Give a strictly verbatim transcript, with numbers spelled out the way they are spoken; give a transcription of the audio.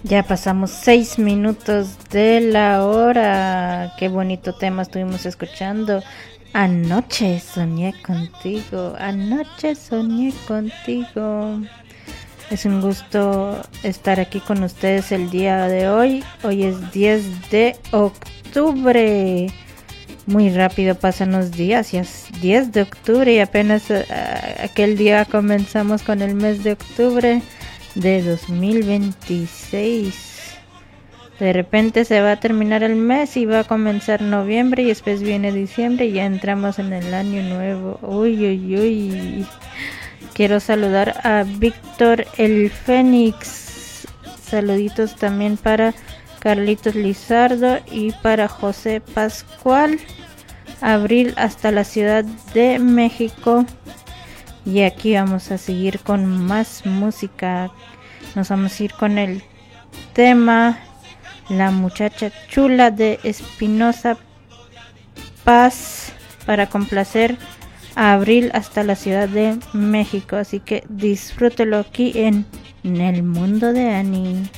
Ya pasamos seis minutos de la hora. Qué bonito tema estuvimos escuchando. Anoche soñé contigo. Anoche soñé contigo. Es un gusto estar aquí con ustedes el día de hoy. Hoy es diez de octubre. Muy rápido pasan los días. Ya es diez de octubre y apenas uh, aquel día comenzamos con el mes de octubre de dos mil veintiséis. De repente se va a terminar el mes y va a comenzar noviembre y después viene diciembre y ya entramos en el año nuevo. Uy, uy, uy. Quiero saludar a Víctor el Fénix. Saluditos también para Carlitos Lizardo y para José Pascual. Abril hasta la Ciudad de México. Y aquí vamos a seguir con más música. Nos vamos a ir con el tema La Muchacha Chula de Espinosa Paz para complacer a Abril hasta la Ciudad de México. Así que disfrútelo aquí en, en el mundo de Annie.